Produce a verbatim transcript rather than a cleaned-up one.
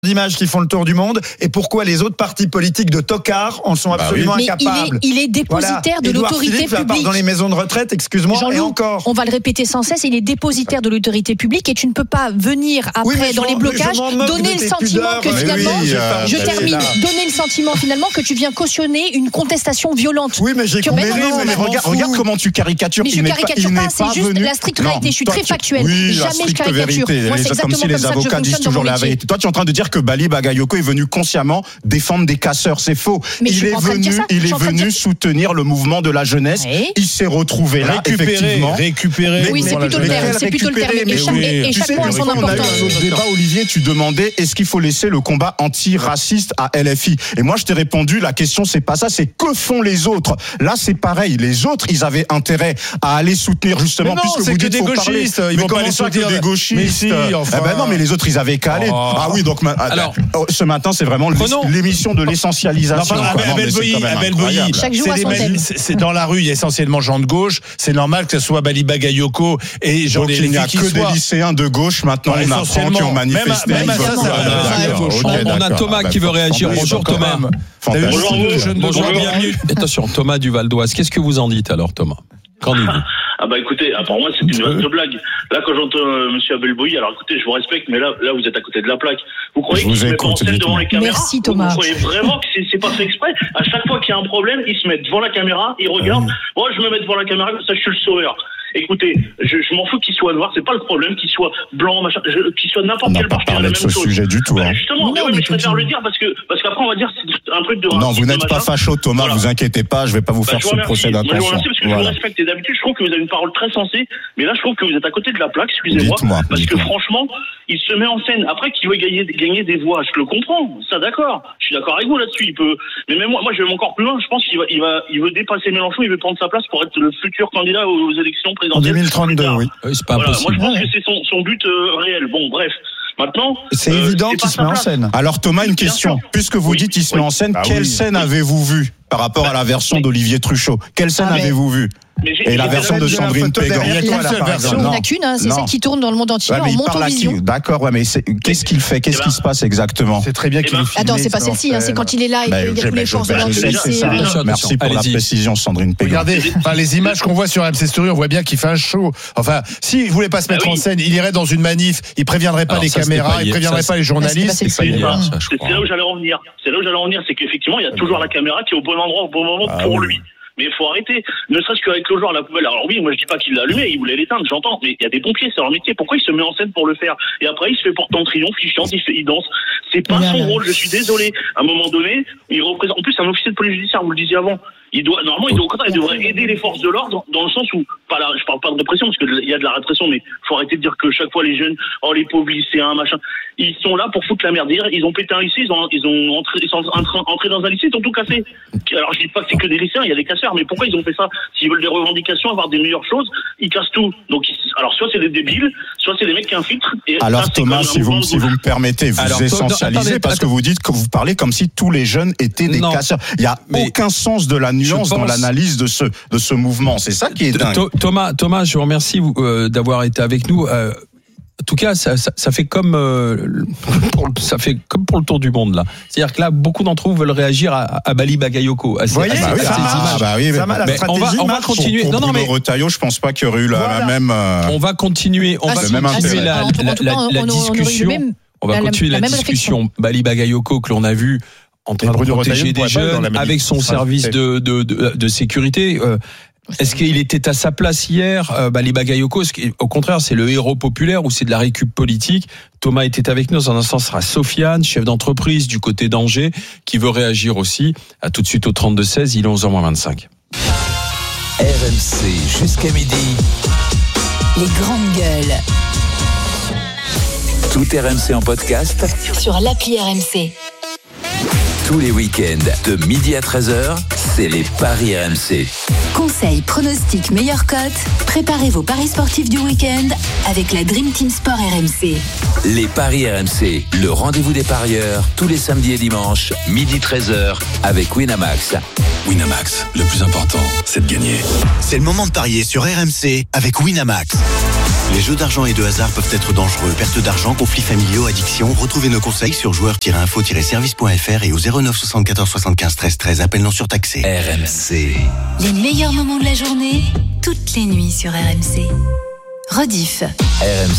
d'images qui font le tour du monde et pourquoi les autres partis politiques de tocards en sont absolument bah oui. incapables. Il est, il est dépositaire voilà. de Édouard l'autorité Philippe publique. va dans les maisons de retraite, excuse-moi, Jean-Loup, et encore. On va le répéter sans cesse, il est dépositaire de l'autorité publique et tu ne peux pas venir après oui, dans les blocages donner le sentiment pudeurs, que finalement, oui, euh, je termine, donner le sentiment finalement que tu viens cautionner une contestation violente. Oui, mais j'ai compris. Mais, mais, mais, mais regarde, regarde comment tu caricatures. Mais je il caricature pas, pas, c'est juste venu. la stricte non, vérité. Je suis très tu... factuelle. Oui, jamais je caricature. Vérité. Moi, c'est comme exactement si les comme ça que je avocats disent fonctionne dans toujours mon la métier. vérité. Toi, tu es en train de dire que Bali Bagayoko est venu consciemment défendre des casseurs. C'est faux. Mais il est venu, il est venu soutenir le mouvement de la jeunesse. Il s'est retrouvé là, effectivement. Récupérer. Oui, c'est plutôt le terme. C'est plutôt le terme. Et chaque point a son importance. Au débat, Olivier, tu demandais est-ce qu'il faut laisser le combat anti-raciste à L F I. Et moi, je t'ai répondu, la question, c'est pas ça, c'est que font les autres. Là, c'est pareil. Les autres, ils avaient intérêt à aller soutenir justement, non, puisque vous dites des faut gauchistes. Parler. Ils mais vont pas les soutenir des gauchistes. Mais si, enfin... eh ben non, mais les autres, ils avaient qu'à aller. Oh. Ah oui, donc alors, ce matin, c'est vraiment Prenons. l'émission de l'essentialisation. Non, Abel, Abel Boyi, Abel Boyi. Chaque jour à son thème. C'est dans la rue, il y a essentiellement gens de gauche. C'est normal que ce soit Bali Bagayoko et Jean Donc il n'y a que des lycéens de gauche maintenant. On apprend qui ont manifesté. On a Thomas qui veut réagir. Bonjour Thomas. Bonjour, bienvenue. Attention, Thomas du Val d'Oise. Qu'est-ce que vous en dites alors, Thomas? Qu'en dites-vous? Ah bah écoutez, pour moi c'est une vaste blague. Là quand j'entends euh, Monsieur Abel Boyi, alors écoutez, je vous respecte, mais là, là vous êtes à côté de la plaque. Vous croyez qu'il se met pas en scène devant les caméras? Merci Thomas. Vous croyez vraiment que c'est, c'est pas fait exprès? À chaque fois qu'il y a un problème, ils se mettent devant la caméra, ils regardent. Moi je me mets devant la caméra, comme ça je suis le sauveur. Écoutez, je, je m'en fous qu'il soit noir, c'est pas le problème, qu'il soit blanc, machin, je, qu'il soit n'importe quel parti, la même chose. On n'a pas parlé de ce sujet du tout. Bah, hein. Justement, mais, oui, mais je préfère le dire parce que parce qu'après on va dire c'est un truc de. Non, vous n'êtes pas facho, Thomas. Voilà. Vous inquiétez pas, je vais pas vous bah, faire ce procès d'intention. Je vous remercie parce que voilà. Je vous respecte et d'habitude je trouve que vous avez une parole très sensée, mais là je trouve que vous êtes à côté de la plaque. Excusez-moi, dites-moi, parce dites-moi. que franchement, il se met en scène. Après qu'il veut gagner gagner des voix, je le comprends. Ça d'accord. Je suis d'accord avec vous là-dessus. Il peut. Mais même moi, moi je vais encore plus loin. Je pense qu'il va il va il veut dépasser Mélenchon. Il veut prendre sa place pour être le futur candidat aux élections présidentielles. En deux mille trente-deux, oui. Oui, c'est pas voilà, impossible. moi je pense que c'est son, son but euh, réel. Bon, bref. Maintenant, c'est euh, évident qu'il se met en scène. Alors Thomas, une question. Puisque vous oui, dites il se oui. met en scène, ah, quelle oui. scène oui. avez-vous vue par rapport à la version mais... d'Olivier Truchot? Quelle scène ah, mais... avez-vous vue? Et la version de Sandrine Pégan. Il n'y en a qu'une, hein, c'est celle qui tourne dans le monde entier ouais, en Montovision. D'accord, ouais, mais qu'est-ce qu'il fait? Qu'est-ce qui se passe exactement? C'est très bien qu'il nous filme. Attends, c'est pas celle-ci, c'est quand il est là et qu'il y a tous les forces de l'ordre de lycée. Merci pour la précision, Sandrine Pégan. Regardez, les images qu'on voit sur M C Story, on voit bien qu'il fait un show. Enfin, s'il voulait pas se mettre en scène, il irait dans une manif, il préviendrait pas les caméras, il préviendrait pas les journalistes. C'est là où j'allais en venir. C'est là où j'allais en venir, c'est qu'effectivement, il y a toujours la caméra qui est au bon endroit, au bon moment pour lui. Mais il faut arrêter, ne serait-ce qu'avec le joueur à la poubelle. Alors oui, moi je dis pas qu'il l'a allumé, il voulait l'éteindre, j'entends, mais il y a des pompiers, c'est leur métier. Pourquoi il se met en scène pour le faire? Et après il se fait porter en triomphe, il chante, il, fait, il danse. C'est pas son rôle, je suis désolé. À un moment donné, il représente. En plus, c'est un officier de police judiciaire, vous le disiez avant. Il doit, normalement, il doit, au contraire, il devrait aider les forces de l'ordre dans le sens où, pas la, je parle pas de répression parce qu'il y a de la répression, mais faut arrêter de dire que chaque fois les jeunes, oh les pauvres lycéens, machin, ils sont là pour foutre la merde. Ils ont pété un lycée, ils ont, ils ont entré, ils sont entrés dans un lycée, ils ont tout cassé. Alors je dis pas que c'est que des lycéens, il y a des casseurs, mais pourquoi ils ont fait ça? S'ils veulent des revendications, avoir des meilleures choses, ils cassent tout. Donc, ils, alors soit c'est des débiles, soit c'est des mecs qui infiltrent. Et alors ça, Thomas, si vous, si vous me permettez, vous alors, essentialisez attendez, parce attendez. que vous dites que vous parlez comme si tous les jeunes étaient des non. casseurs. Il y a mais aucun sens de la nuance pense... dans l'analyse de ce de ce mouvement. C'est ça qui est dingue. Thomas, Thomas, je vous remercie vous, euh, d'avoir été avec nous. Euh, en tout cas, ça, ça, ça fait comme euh, pour, ça fait comme pour le tour du monde là. C'est-à-dire que là, beaucoup d'entre vous veulent réagir à, à Bali Bagayoko. À ces, voyez, à ces, bah oui, à ça ces marche, images. Bah oui, mais, ça mais on va, on va continuer. Pour, pour non, non, mais Retailleau, je pense pas qu'il y aurait eu la, voilà. la même. Euh, on va continuer. On ah, va si, continuer la, ah, la, la, la, la discussion. Même, on va la, continuer la, la, la discussion. Bali Bagayoko que l'on a vu en train de protéger des jeunes avec son service de de de sécurité. Est-ce qu'il était à sa place hier, euh, Bali Bagayoko? Au contraire, c'est le héros populaire ou c'est de la récup politique? Thomas était avec nous. Dans un instant, ce sera Sofiane, chef d'entreprise du côté d'Angers, qui veut réagir aussi. À tout de suite au trente-deux seize, il est onze heures moins vingt-cinq. R M C jusqu'à midi. Les grandes gueules. Tout R M C en podcast sur l'appli R M C. Tous les week-ends, de midi à treize heures, c'est les paris R M C. Conseils, pronostics, meilleures cotes. Préparez vos paris sportifs du week-end avec la Dream Team Sport R M C. Les paris R M C, le rendez-vous des parieurs, tous les samedis et dimanches, midi treize heures, avec Winamax. Winamax, le plus important, c'est de gagner. C'est le moment de parier sur R M C avec Winamax. Les jeux d'argent et de hasard peuvent être dangereux. Perte d'argent, conflits familiaux, addiction. Retrouvez nos conseils sur joueurs tiret info tiret service point f r et au zéro neuf soixante-quatorze soixante-quinze treize treize. Appel non surtaxé. R M C. Les meilleurs moments de la journée, toutes les nuits sur R M C. Rediff. R M C.